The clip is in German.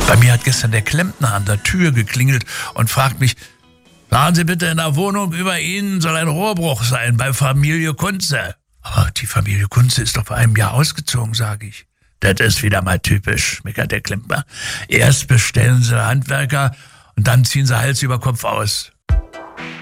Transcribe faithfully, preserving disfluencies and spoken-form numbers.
Bei mir hat gestern der Klempner an der Tür geklingelt und fragt mich, sagen Sie bitte, in der Wohnung über Ihnen soll ein Rohrbruch sein bei Familie Kunze. Aber die Familie Kunze ist doch vor einem Jahr ausgezogen, sage ich. Das ist wieder mal typisch, meckert der Klempner. Erst bestellen Sie Handwerker und dann ziehen Sie Hals über Kopf aus.